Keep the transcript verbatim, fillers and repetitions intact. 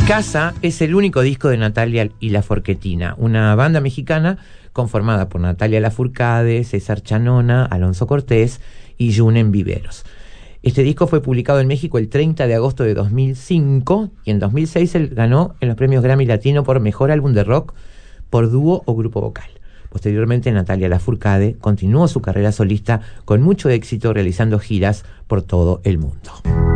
Casa es el único disco de Natalia y Lafourcade, una banda mexicana conformada por Natalia Lafourcade, César Chanona, Alonso Cortés y Junen Viveros. Este disco fue publicado en México el treinta de agosto de dos mil cinco y en dos mil seis él ganó en los premios Grammy Latino por Mejor Álbum de Rock por dúo o grupo vocal. Posteriormente, Natalia Lafourcade continuó su carrera solista con mucho éxito realizando giras por todo el mundo.